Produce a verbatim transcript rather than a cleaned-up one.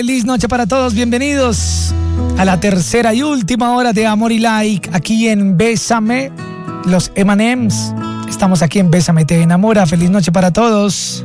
Feliz noche para todos, bienvenidos a la tercera y última hora de Amor y Like aquí en Bésame, los eme and eme's. Estamos aquí en Bésame Te Enamora. Feliz noche para todos.